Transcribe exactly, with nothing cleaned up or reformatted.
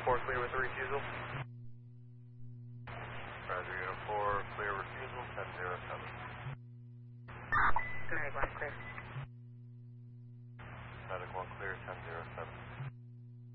four, clear with the refusal. Roger, Unit four, clear refusal, ten zero seven. Medic one clear. Medic one clear, ten zero seven.